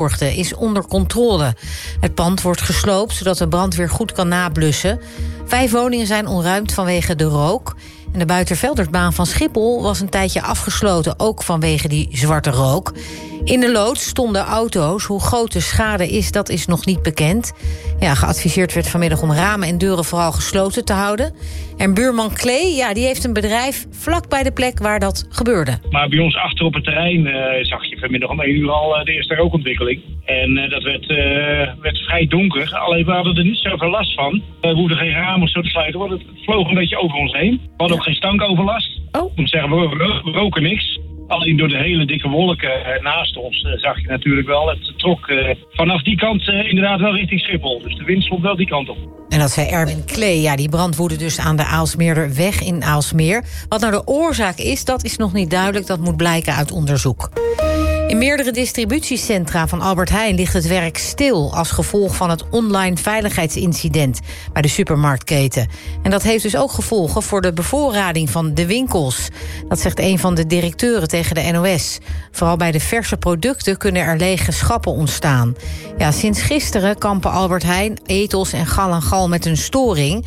bezorgde is onder controle. Het pand wordt gesloopt zodat de brandweer goed kan nablussen. 5 woningen zijn ontruimd vanwege de rook. En de Buitenveldersbaan van Schiphol was een tijdje afgesloten, ook vanwege die zwarte rook. In de loods stonden auto's. Hoe groot de schade is, dat is nog niet bekend. Ja, geadviseerd werd vanmiddag om ramen en deuren vooral gesloten te houden. En buurman Klee, ja, die heeft een bedrijf vlak bij de plek waar dat gebeurde. Maar bij ons achter op het terrein zag je vanmiddag om 1 uur al de eerste rookontwikkeling. En dat werd vrij donker. Alleen we hadden er niet zoveel last van. We hoefden geen ramen of zo te sluiten, want het vloog een beetje over ons heen. We hadden ook geen stankoverlast. Ik moet zeggen, we roken niks. Alleen door de hele dikke wolken naast ons zag je natuurlijk wel. Het trok vanaf die kant inderdaad wel richting Schiphol. Dus de wind stond wel die kant op. En dat zei Erwin Klee. Ja, die brand woedde dus aan de Aalsmeerderweg in Aalsmeer. Wat nou de oorzaak is, dat is nog niet duidelijk. Dat moet blijken uit onderzoek. In meerdere distributiecentra van Albert Heijn ligt het werk stil als gevolg van het online veiligheidsincident bij de supermarktketen. En dat heeft dus ook gevolgen voor de bevoorrading van de winkels. Dat zegt een van de directeuren tegen de NOS. Vooral bij de verse producten kunnen er lege schappen ontstaan. Ja, sinds gisteren kampen Albert Heijn, Ethos en Gal en Gal met een storing.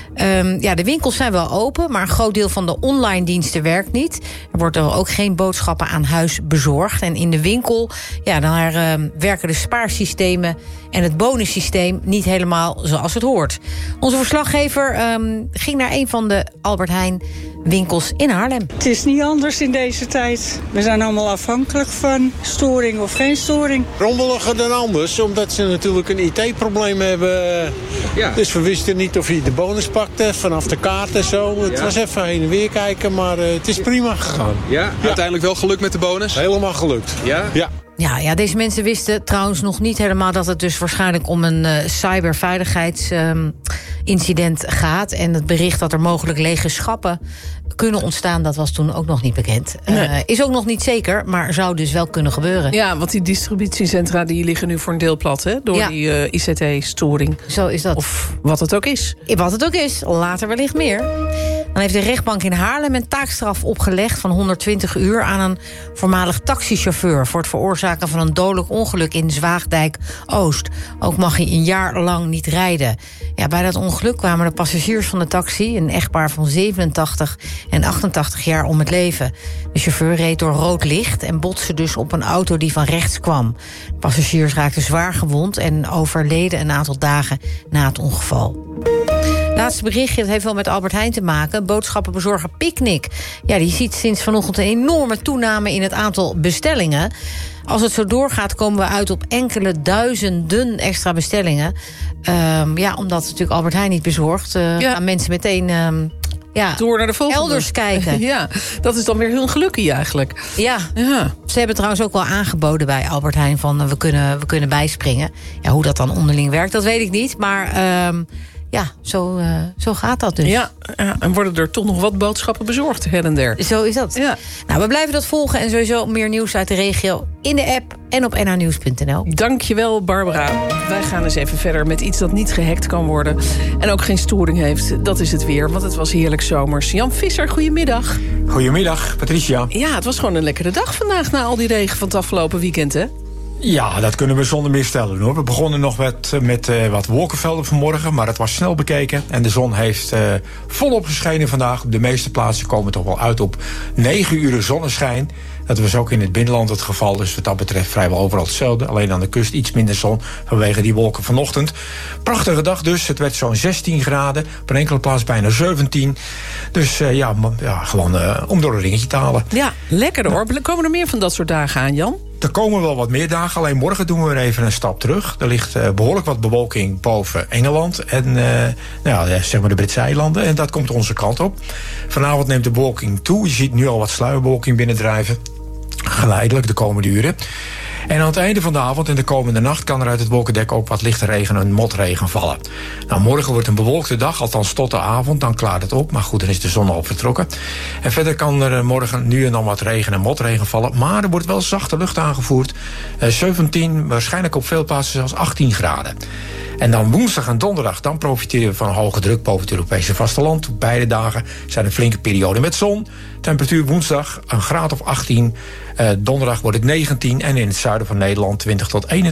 De winkels zijn wel open, maar een groot deel van de online diensten werkt niet. Er worden ook geen boodschappen aan huis bezorgd. En in de winkel, ja, daar werken de spaarsystemen en het bonussysteem niet helemaal zoals het hoort. Onze verslaggever ging naar een van de Albert Heijn winkels in Haarlem. Het is niet anders in deze tijd. We zijn allemaal afhankelijk van storing of geen storing. Rommeliger dan anders, omdat ze natuurlijk een IT-probleem hebben. Ja. Dus we wisten niet of hij de bonus pakte vanaf de kaart en zo. Het was even heen en weer kijken, maar het is prima gegaan. Ja, uiteindelijk wel gelukt met de bonus? Helemaal gelukt. Ja? Ja, deze mensen wisten trouwens nog niet helemaal dat het dus waarschijnlijk om een cyberveiligheidsincident gaat. En het bericht dat er mogelijk lege schappen kunnen ontstaan, dat was toen ook nog niet bekend. Nee. Is ook nog niet zeker, maar zou dus wel kunnen gebeuren. Ja, want die distributiecentra die liggen nu voor een deel plat, hè? Door die ICT-storing. Zo is dat. Of wat het ook is. Wat het ook is, later wellicht meer. Dan heeft de rechtbank in Haarlem een taakstraf opgelegd van 120 uur... aan een voormalig taxichauffeur voor het veroorzaken van een dodelijk ongeluk in Zwaagdijk-Oost. Ook mag hij een jaar lang niet rijden. Ja, bij dat ongeluk kwamen de passagiers van de taxi, een echtpaar van 87 en 88 jaar, om het leven. De chauffeur reed door rood licht en botste dus op een auto die van rechts kwam. De passagiers raakten zwaar gewond en overleden een aantal dagen na het ongeval. Laatste berichtje, dat heeft wel met Albert Heijn te maken. Boodschappenbezorger Picnic. Ja, die ziet sinds vanochtend een enorme toename in het aantal bestellingen. Als het zo doorgaat, komen we uit op enkele duizenden extra bestellingen. Omdat natuurlijk Albert Heijn niet bezorgt, gaan mensen meteen door naar de volgende. Elders kijken. Ja, dat is dan weer hun gelukkie eigenlijk. Ja. Ze hebben trouwens ook wel aangeboden bij Albert Heijn van we kunnen bijspringen. Ja, hoe dat dan onderling werkt, dat weet ik niet. Maar zo gaat dat dus. Ja, en worden er toch nog wat boodschappen bezorgd her en der. Zo is dat. Ja. Nou, we blijven dat volgen en sowieso meer nieuws uit de regio in de app en op nhnieuws.nl. Dankjewel, Barbara. Wij gaan eens even verder met iets dat niet gehackt kan worden en ook geen storing heeft. Dat is het weer, want het was heerlijk zomers. Jan Visser, goedemiddag. Goedemiddag, Patricia. Ja, het was gewoon een lekkere dag vandaag na al die regen van het afgelopen weekend, hè? Ja, dat kunnen we zonder meer stellen, hoor. We begonnen nog met wat wolkenvelden vanmorgen, maar het was snel bekeken. En de zon heeft volop geschenen vandaag. Op de meeste plaatsen komen we toch wel uit op 9 uur zonneschijn. Dat was ook in het binnenland het geval, dus wat dat betreft vrijwel overal hetzelfde. Alleen aan de kust iets minder zon vanwege die wolken vanochtend. Prachtige dag dus, het werd zo'n 16 graden. Op een enkele plaats bijna 17. Dus gewoon om door een ringetje te halen. Ja, lekker hoor. Komen er meer van dat soort dagen aan, Jan? Er komen wel wat meer dagen, alleen morgen doen we weer even een stap terug. Er ligt behoorlijk wat bewolking boven Engeland en zeg maar de Britse eilanden. En dat komt onze kant op. Vanavond neemt de bewolking toe. Je ziet nu al wat sluierbewolking binnendrijven. Geleidelijk de komende uren. En aan het einde van de avond en de komende nacht kan er uit het wolkendek ook wat lichte regen en motregen vallen. Nou, morgen wordt een bewolkte dag, althans tot de avond, dan klaart het op. Maar goed, dan is de zon al vertrokken. En verder kan er morgen nu en dan wat regen en motregen vallen. Maar er wordt wel zachte lucht aangevoerd. 17, waarschijnlijk op veel plaatsen zelfs 18 graden. En dan woensdag en donderdag, dan profiteren we van hoge druk boven het Europese vasteland. Op beide dagen zijn een flinke periode met zon. Temperatuur woensdag een graad of 18. Donderdag wordt het 19 en in het zuiden van Nederland 20 tot 21.